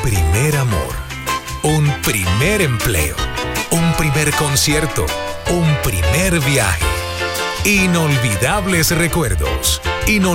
primer amor, un primer empleo, un primer concierto, un primer viaje. Inolvidables recuerdos.